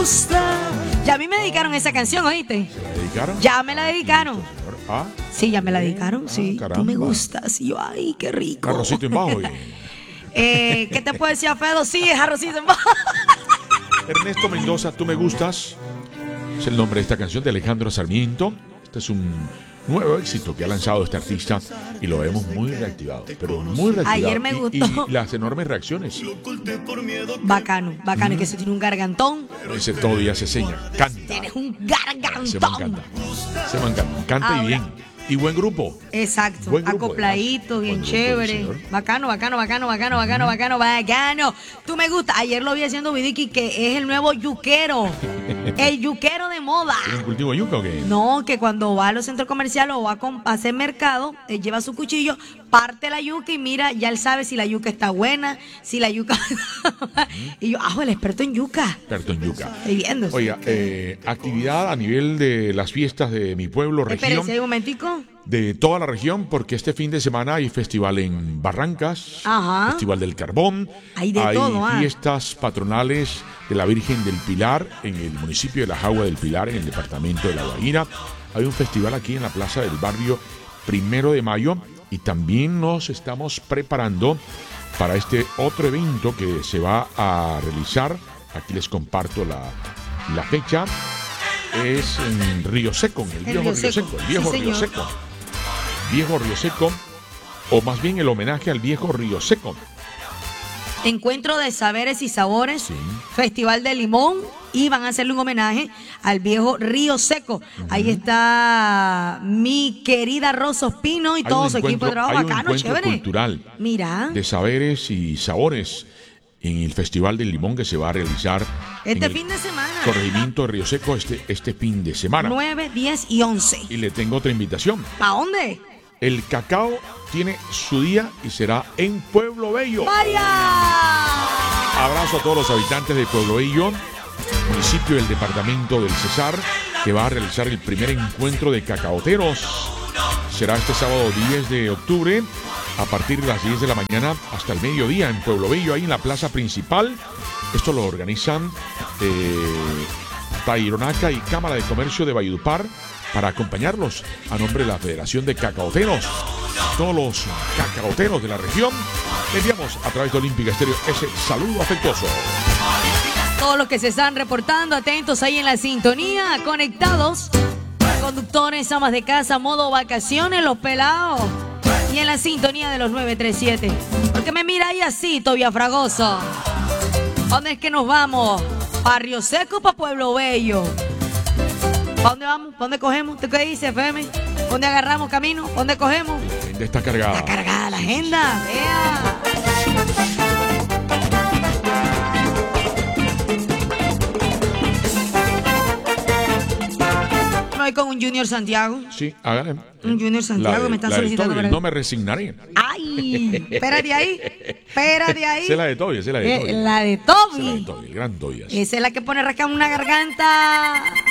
gusta. Ya a mí me dedicaron esa canción, ¿oíste? ¿Se la dedicaron? Ya me la dedicaron. Ah, Sí, ya me la dedicaron, sí. Tú caramba. me gustas. Y yo, ay, qué rico. arrocito en bajo. ¿Qué te puedo decir, Alfredo? Sí, es arrocito en bajo. Ernesto Mendoza, tú me gustas. Es el nombre de esta canción de Alejandro Sarmiento. Este es un nuevo éxito que ha lanzado este artista y lo vemos muy reactivado, pero muy reactivado. Ayer me gustó. Y las enormes reacciones. Bacano, bacano, que se tiene un gargantón. Ese todo día se seña, canta. Tienes un Se me gargantón. encanta. Se me encanta. Canta Ahora. y bien. Y buen grupo. Exacto, Buen grupo, acopladito, además. bien Buen grupo, chévere. señor. Bacano, bacano, bacano, bacano, bacano, bacano, bacano. Tú me gusta. Ayer lo vi haciendo Vidiki, que es el nuevo yuquero. El yuquero de moda. ¿Tiene un cultivo de yuca o qué? No, que cuando va a los centros comerciales o va a hacer mercado, él lleva su cuchillo, parte la yuca y mira, ya él sabe si la yuca está buena, si la yuca... Y yo, el experto en yuca. Experto en yuca. Estoy viendo. Oiga, actividad a nivel de las fiestas de mi pueblo, región, Espérese un momentico. de toda la región, porque este fin de semana hay festival en Barrancas, Ajá. Festival del Carbón, Hay de todo, fiestas patronales de la Virgen del Pilar en el municipio de La Jagua del Pilar, en el departamento de La Guajira. Hay un festival aquí en la plaza del barrio 1 de Mayo y también nos estamos preparando para este otro evento que se va a realizar. Aquí les comparto la fecha. Es en Río Seco, en el viejo Río Seco. El viejo Sí, Río señor. Seco. Viejo Río Seco, o más bien el homenaje al viejo Río Seco. Encuentro de saberes y sabores, Sí. Festival de Limón, y van a hacerle un homenaje al viejo Río Seco. Ahí está mi querida Rosa Ospino y Hay todo un su equipo de encuentro- trabajo hay un bacano, encuentro chévere. cultural Mira, de saberes y sabores en el Festival del Limón que se va a realizar en este el fin de semana, corregimiento de Río Seco este fin de semana. 9, 10 y 11. Y le tengo otra invitación. ¿Para dónde? El cacao tiene su día y será en Pueblo Bello. ¡Vaya! Abrazo a todos los habitantes de Pueblo Bello, municipio del departamento del Cesar, que va a realizar el primer encuentro de cacaoteros. Será este sábado 10 de octubre, a partir de las 10 de la mañana hasta el mediodía en Pueblo Bello, ahí en la plaza principal. Esto lo organizan Taironaca y Cámara de Comercio de Valledupar para acompañarlos a nombre de la Federación de Cacaoteros. Todos los cacaoteros de la región, le enviamos a través de Olímpica Estéreo ese saludo afectuoso. Todos los que se están reportando, atentos ahí en la sintonía, conectados. Conductores, amas de casa, modo vacaciones, los pelados. Y en la sintonía de los 937. Porque me mira ahí así, Tobia Fragoso. ¿Dónde es que nos vamos? ¿Para Río Seco o para Pueblo Bello? ¿Para dónde vamos? ¿Para dónde cogemos? ¿Tú qué dices, FM? ¿Dónde agarramos camino? ¿Dónde cogemos? La agenda está cargada. Está cargada la agenda. Vea. Me voy con un Junior Santiago. Sí, hágale. Un Junior Santiago me está solicitando. Toby, no me resignaré. ¡Ay! Espérate ahí. Espérate ahí. Esa es la de Toby, esa es la de Toby. La de Esa es la de Toby. Toby, el gran Toby. Esa es la que pone rascando una garganta.